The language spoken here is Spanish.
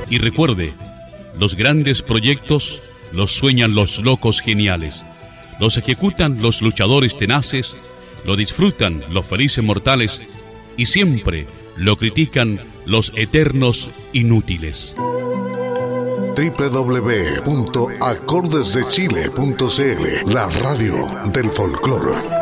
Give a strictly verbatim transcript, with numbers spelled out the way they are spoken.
Y recuerde, los grandes proyectos los sueñan los locos geniales, los ejecutan los luchadores tenaces, lo disfrutan los felices mortales y siempre lo critican los eternos inútiles. doble u doble u doble u punto acordes de chile punto c l, la radio del folclore.